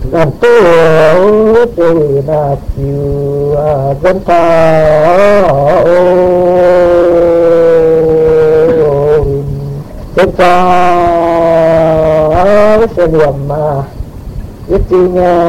làm tôi là chiều dân ta dân ta sẽ luận mà biết chi nha